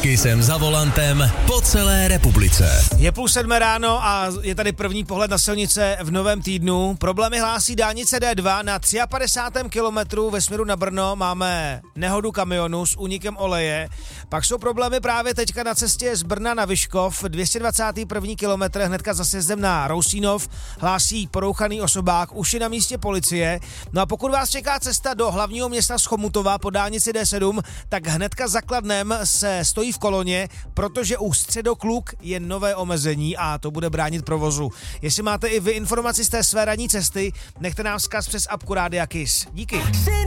Kissem za volantem po celé republice. Je 6:30 ráno a je tady první pohled na silnice v novém týdnu. Problémy hlásí dálnice D2 na 53. kilometru ve směru na Brno. Máme nehodu kamionu s únikem oleje. Pak jsou problémy právě teďka na cestě z Brna na Vyškov. 221. kilometr hnedka za sjezdem na Rousínov. Hlásí porouchaný osobák, už je na místě policie. No a pokud vás čeká cesta do hlavního města z Chomutova po dálnici D7, tak hnedka za Kladnem se stojí v koloně, protože u Středokluk je nové omezení a to bude bránit provozu. Jestli máte i vy informaci z té své ranní cesty, nechte nám vzkaz přes apku Rádia Kiss. Díky.